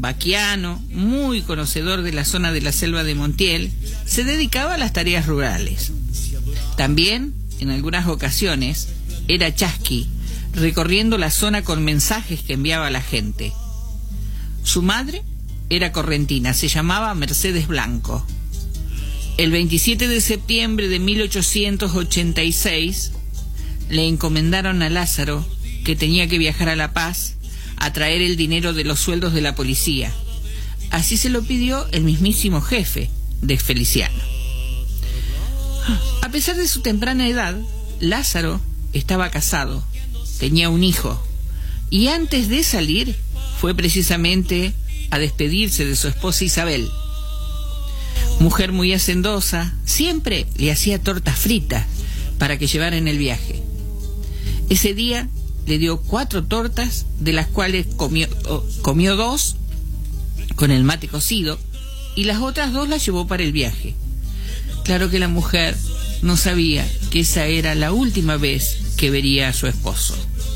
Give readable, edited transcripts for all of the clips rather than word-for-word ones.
vaquiano, muy conocedor de la zona de la selva de Montiel, se dedicaba a las tareas rurales. También, en algunas ocasiones, era chasqui, recorriendo la zona con mensajes que enviaba a la gente. Su madre era correntina, se llamaba Mercedes Blanco. El 27 de septiembre de 1886 le encomendaron a Lázaro que tenía que viajar a La Paz a traer el dinero de los sueldos de la policía. Así se lo pidió el mismísimo jefe de Feliciano. A pesar de su temprana edad, Lázaro estaba casado, tenía un hijo, y antes de salir fue precisamente a despedirse de su esposa Isabel. Mujer muy hacendosa, siempre le hacía tortas fritas para que llevara en el viaje. Ese día le dio 4 tortas, de las cuales comió 2 con el mate cocido, y las otras 2 las llevó para el viaje. Claro que la mujer no sabía que esa era la última vez que vería a su esposo.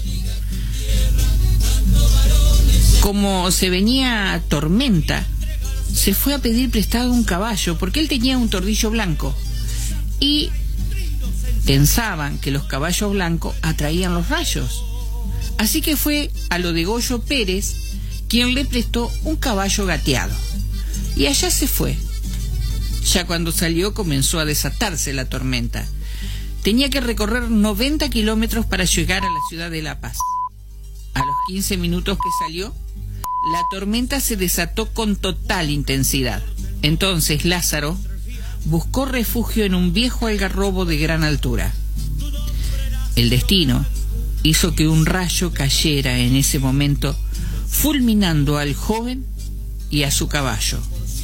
Como se venía tormenta, se fue a pedir prestado un caballo, porque él tenía un tordillo blanco, y pensaban que los caballos blancos atraían los rayos. Así que fue a lo de Goyo Pérez, quien le prestó un caballo gateado, y allá se fue. Ya cuando salió comenzó a desatarse la tormenta. Tenía que recorrer 90 kilómetros para llegar a la ciudad de La Paz. A los 15 minutos que salió, la tormenta se desató con total intensidad. Entonces Lázaro buscó refugio en un viejo algarrobo de gran altura. El destino hizo que un rayo cayera en ese momento, fulminando al joven y a su caballo.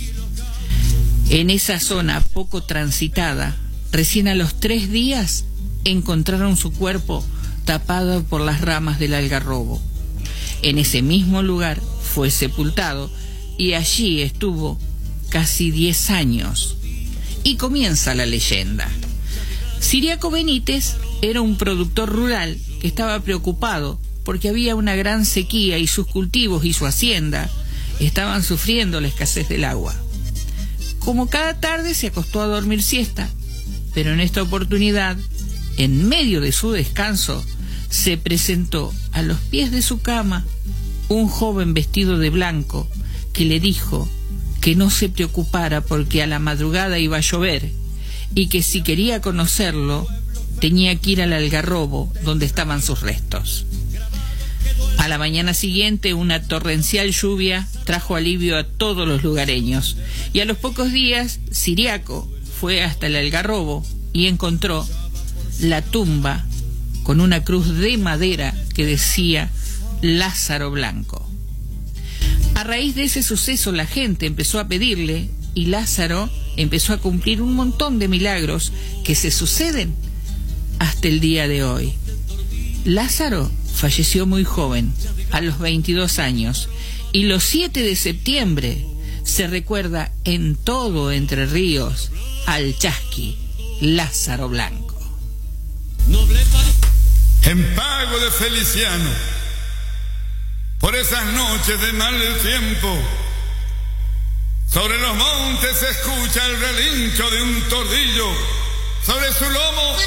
En esa zona poco transitada, recién a los 3 días encontraron su cuerpo tapado por las ramas del algarrobo. En ese mismo lugar fue sepultado y allí estuvo casi 10 años. Y comienza la leyenda. Ciriaco Benítez era un productor rural que estaba preocupado porque había una gran sequía y sus cultivos y su hacienda estaban sufriendo la escasez del agua. Como cada tarde se acostó a dormir siesta, pero en esta oportunidad, en medio de su descanso, se presentó a los pies de su cama un joven vestido de blanco que le dijo que no se preocupara porque a la madrugada iba a llover y que si quería conocerlo tenía que ir al algarrobo donde estaban sus restos. A la mañana siguiente una torrencial lluvia trajo alivio a todos los lugareños y a los pocos días Ciriaco fue hasta el algarrobo y encontró la tumba con una cruz de madera que decía Lázaro Blanco. A raíz de ese suceso la gente empezó a pedirle y Lázaro empezó a cumplir un montón de milagros que se suceden hasta el día de hoy. Lázaro falleció muy joven, a los 22 años, y los 7 de septiembre se recuerda en todo Entre Ríos al chasqui Lázaro Blanco. En pago de Feliciano, por esas noches de mal tiempo, sobre los montes se escucha el relincho de un tordillo, sobre su lomo